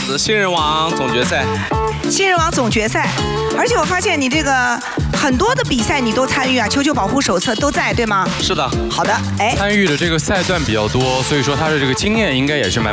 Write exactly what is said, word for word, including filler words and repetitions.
新人王总决赛。 新人王总决赛，而且我发现你这个很多的比赛你都参与啊，球球保护手册都在，对吗？ 是的。 好的，哎， 参与的这个赛段比较多，所以说他的这个经验应该也是蛮